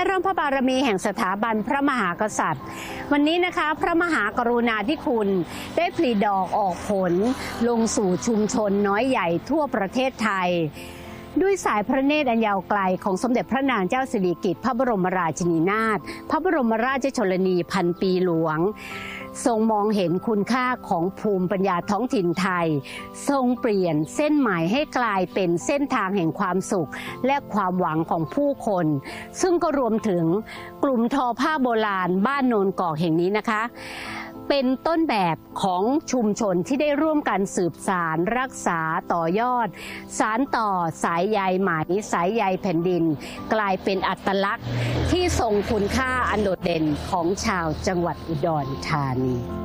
ร่มพระบารมีแห่งสถาบันพระมหากษัตริย์วันนี้นะคะพระมหากรุณาธิคุณได้ผลิดอกออกผลลงสู่ชุมชนน้อยใหญ่ทั่วประเทศไทยด้วยสายพระเนตรอันยาวไกลของสมเด็จพระนางเจ้าสิริกิติ์พระบรมราชินีนาถพระบรมราชชนนีพันปีหลวงทรงมองเห็นคุณค่าของภูมิปัญญาท้องถิ่นไทยทรงเปลี่ยนเส้นหมายให้กลายเป็นเส้นทางแห่งความสุขและความหวังของผู้คนซึ่งก็รวมถึงกลุ่มทอผ้าโบราณบ้านโนนกอกแห่งนี้นะคะเป็นต้นแบบของชุมชนที่ได้ร่วมกันสืบสานรักษาต่อยอดสานต่อสายใยไหมสายใยแผ่นดินกลายเป็นอัตลักษณ์ที่ทรงคุณค่าอันโดดเด่นของชาวจังหวัดอุดรธานี